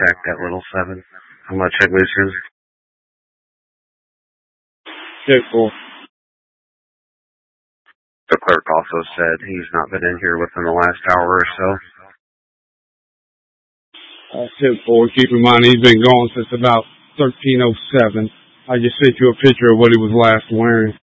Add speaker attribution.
Speaker 1: contact at Little 7. I'm going to check with you.
Speaker 2: Okay, cool.
Speaker 1: The clerk also said he's not been in here within the last hour or so.
Speaker 2: 10-4. Keep in mind, he's been gone since about 13:07. I just sent you a picture of what he was last wearing.